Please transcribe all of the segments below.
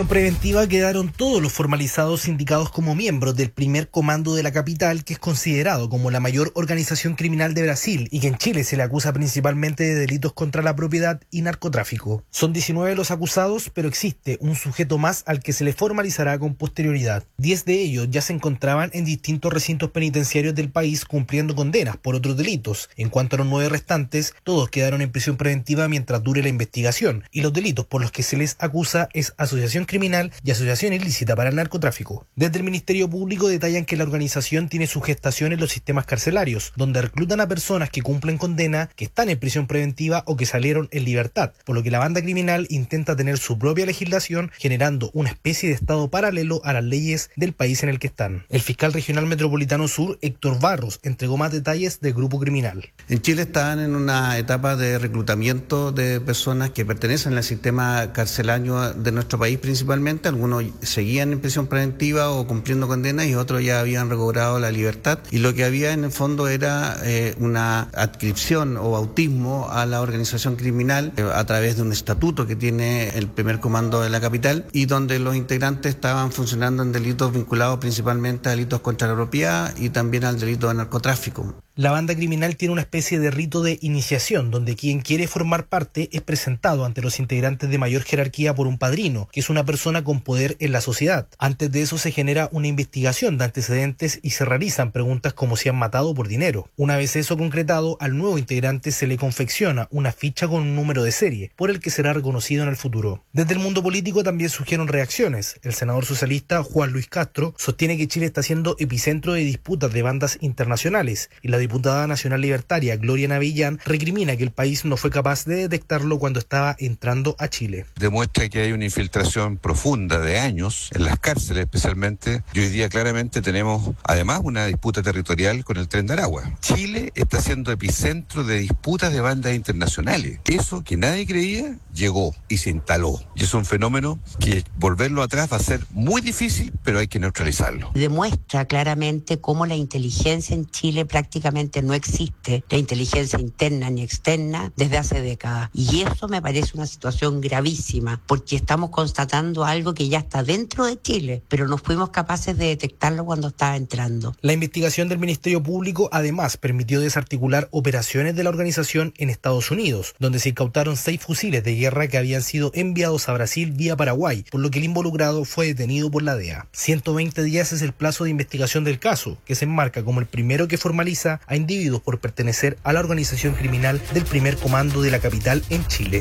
prisión preventiva quedaron todos los formalizados indicados como miembros del primer comando de la capital, que es considerado como la mayor organización criminal de Brasil y que en Chile se le acusa principalmente de delitos contra la propiedad y narcotráfico. Son 19 los acusados, pero existe un sujeto más al que se le formalizará con posterioridad. 10 de ellos ya se encontraban en distintos recintos penitenciarios del país cumpliendo condenas por otros delitos. En cuanto a los 9 restantes, todos quedaron en prisión preventiva mientras dure la investigación, y los delitos por los que se les acusa es asociación criminal y asociación ilícita para el narcotráfico. Desde el Ministerio Público detallan que la organización tiene su gestación en los sistemas carcelarios, donde reclutan a personas que cumplen condena, que están en prisión preventiva o que salieron en libertad, por lo que la banda criminal intenta tener su propia legislación, generando una especie de estado paralelo a las leyes del país en el que están. El fiscal regional metropolitano sur, Héctor Barros, entregó más detalles del grupo criminal. En Chile están en una etapa de reclutamiento de personas que pertenecen al sistema carcelario de nuestro país principalmente. Algunos seguían en prisión preventiva o cumpliendo condenas y otros ya habían recobrado la libertad, y lo que había en el fondo era una adscripción o bautismo a la organización criminal a través de un estatuto que tiene el primer comando de la capital, y donde los integrantes estaban funcionando en delitos vinculados principalmente a delitos contra la propiedad y también al delito de narcotráfico. La banda criminal tiene una especie de rito de iniciación, donde quien quiere formar parte es presentado ante los integrantes de mayor jerarquía por un padrino, que es una persona con poder en la sociedad. Antes de eso se genera una investigación de antecedentes y se realizan preguntas como si han matado por dinero. Una vez eso concretado, al nuevo integrante se le confecciona una ficha con un número de serie, por el que será reconocido en el futuro. Desde el mundo político también surgieron reacciones. El senador socialista Juan Luis Castro sostiene que Chile está siendo epicentro de disputas de bandas internacionales, y la diputada nacional libertaria Gloria Navillán recrimina que el país no fue capaz de detectarlo cuando estaba entrando a Chile. Demuestra que hay una infiltración profunda de años en las cárceles especialmente, y hoy día claramente tenemos además una disputa territorial con el Tren de Aragua. Chile está siendo epicentro de disputas de bandas internacionales. Eso que nadie creía llegó y se instaló, y es un fenómeno que volverlo atrás va a ser muy difícil, pero hay que neutralizarlo. Demuestra claramente cómo la inteligencia en Chile prácticamente no existe, la inteligencia interna ni externa, desde hace décadas. Y eso me parece una situación gravísima, porque estamos constatando algo que ya está dentro de Chile, pero no fuimos capaces de detectarlo cuando estaba entrando. La investigación del Ministerio Público además permitió desarticular operaciones de la organización en Estados Unidos, donde se incautaron 6 fusiles de guerra que habían sido enviados a Brasil vía Paraguay, por lo que el involucrado fue detenido por la DEA. 120 días es el plazo de investigación del caso, que se enmarca como el primero que formaliza a individuos por pertenecer a la organización criminal del primer comando de la capital en Chile.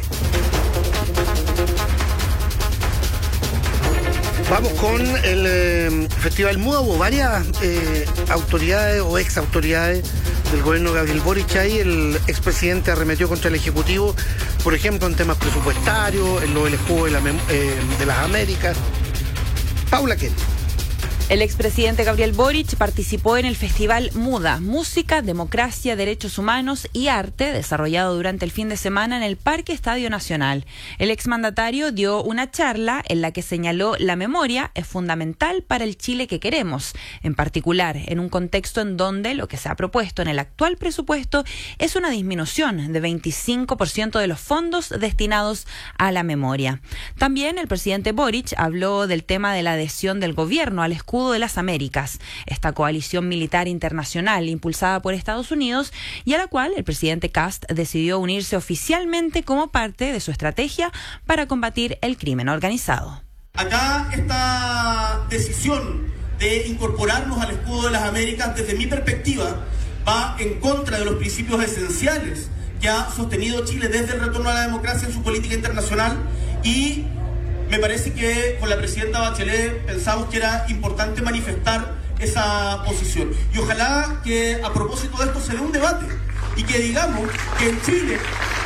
Vamos con el Festival Muda. Hubo varias autoridades o ex autoridades del gobierno de Gabriel Boric ahí. El expresidente arremetió contra el Ejecutivo, por ejemplo, en temas presupuestarios, en lo del escudo de las Américas. Paula Kent. El expresidente Gabriel Boric participó en el Festival Muda, Música, Democracia, Derechos Humanos y Arte, desarrollado durante el fin de semana en el Parque Estadio Nacional. El exmandatario dio una charla en la que señaló la memoria es fundamental para el Chile que queremos, en particular en un contexto en donde lo que se ha propuesto en el actual presupuesto es una disminución de 25% de los fondos destinados a la memoria. También el presidente Boric habló del tema de la adhesión del gobierno al escudo de las Américas, esta coalición militar internacional impulsada por Estados Unidos y a la cual el presidente Kast decidió unirse oficialmente como parte de su estrategia para combatir el crimen organizado. Acá esta decisión de incorporarnos al escudo de las Américas, desde mi perspectiva, va en contra de los principios esenciales que ha sostenido Chile desde el retorno a la democracia en su política internacional, y me parece que con la presidenta Bachelet pensamos que era importante manifestar esa posición. Y ojalá que a propósito de esto se dé un debate y que digamos que en Chile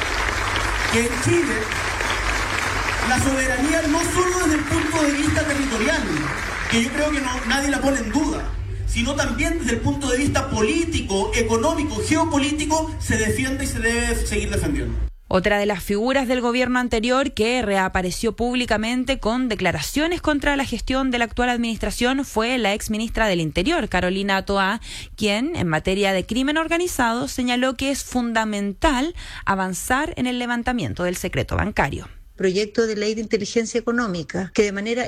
la soberanía no solo desde el punto de vista territorial, que yo creo que nadie la pone en duda, sino también desde el punto de vista político, económico, geopolítico, se defiende y se debe seguir defendiendo. Otra de las figuras del gobierno anterior que reapareció públicamente con declaraciones contra la gestión de la actual administración fue la exministra del Interior, Carolina Toá, quien, en materia de crimen organizado, señaló que es fundamental avanzar en el levantamiento del secreto bancario. Proyecto de ley de inteligencia económica que de manera